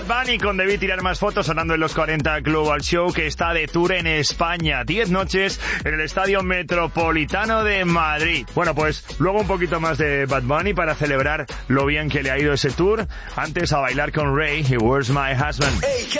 Bunny con Debí tirar más fotos sonando en los 40 Global Show, que está de tour en España. 10 noches en el Estadio Metropolitano de Madrid. Bueno, pues luego un poquito más de Bad Bunny para celebrar lo bien que le ha ido ese tour. Antes a bailar con Ray y Where's My Husband. Hey,